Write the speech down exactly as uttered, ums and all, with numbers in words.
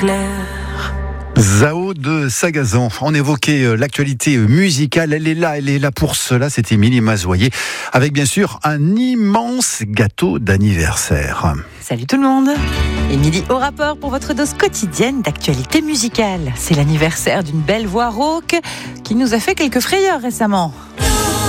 Zao de Sagazan. On évoquait l'actualité musicale. Elle est là, elle est là pour cela. C'est Émilie Mazoyer. Avec bien sûr un immense gâteau d'anniversaire. Salut tout le monde. Émilie au rapport pour votre dose quotidienne d'actualité musicale. C'est l'anniversaire d'une belle voix rauque qui nous a fait quelques frayeurs récemment.